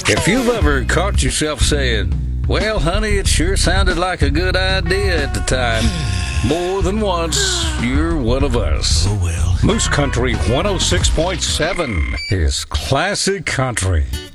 If you've ever caught yourself saying, well, honey, it sure sounded like a good idea at the time, more than once, you're one of us. Oh, well. Moose Country 106.7 is classic country.